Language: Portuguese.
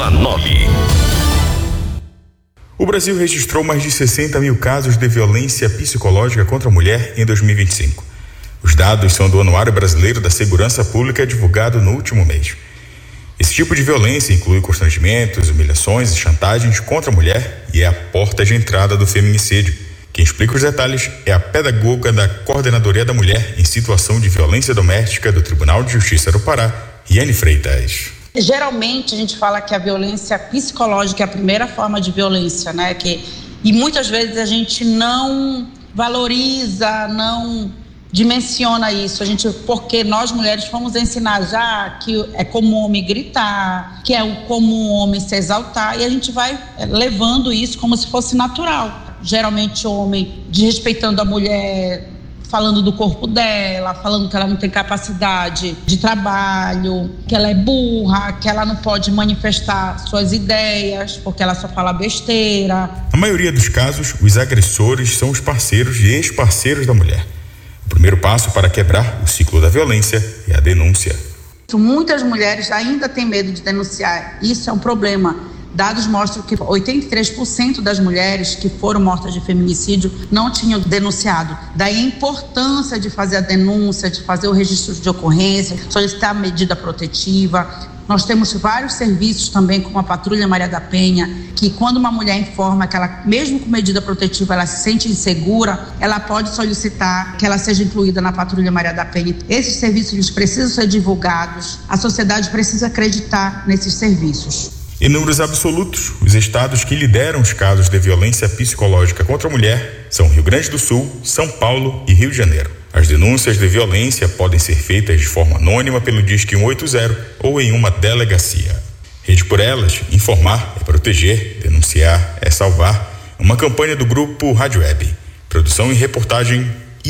Rota 9. O Brasil registrou mais de 60 mil casos de violência psicológica contra a mulher em 2025. Os dados são do Anuário Brasileiro da Segurança Pública, divulgado no último mês. Esse tipo de violência inclui constrangimentos, humilhações e chantagens contra a mulher e é a porta de entrada do feminicídio. Quem explica os detalhes é a pedagoga da Coordenadoria da Mulher em Situação de Violência Doméstica do Tribunal de Justiça do Pará, Yane Freitas. Geralmente a gente fala que a violência psicológica é a primeira forma de violência, né? E muitas vezes a gente não valoriza, não dimensiona isso, porque nós mulheres fomos ensinar já que é comum homem gritar, que é comum homem se exaltar, e a gente vai levando isso como se fosse natural. Geralmente o homem desrespeitando a mulher, falando do corpo dela, falando que ela não tem capacidade de trabalho, que ela é burra, que ela não pode manifestar suas ideias, porque ela só fala besteira. Na maioria dos casos, os agressores são os parceiros e ex-parceiros da mulher. O primeiro passo para quebrar o ciclo da violência é a denúncia. Muitas mulheres ainda têm medo de denunciar. Isso é um problema. Dados mostram que 83% das mulheres que foram mortas de feminicídio não tinham denunciado. Daí a importância de fazer a denúncia, de fazer o registro de ocorrência, solicitar a medida protetiva. Nós temos vários serviços também, como a Patrulha Maria da Penha, que quando uma mulher informa que ela, mesmo com medida protetiva, ela se sente insegura, ela pode solicitar que ela seja incluída na Patrulha Maria da Penha. Esses serviços eles precisam ser divulgados, a sociedade precisa acreditar nesses serviços. Em números absolutos, os estados que lideram os casos de violência psicológica contra a mulher são Rio Grande do Sul, São Paulo e Rio de Janeiro. As denúncias de violência podem ser feitas de forma anônima pelo Disque 180 ou em uma delegacia. Rede por Elas, informar é proteger, denunciar é salvar. Uma campanha do grupo Rádio Web. Produção e reportagem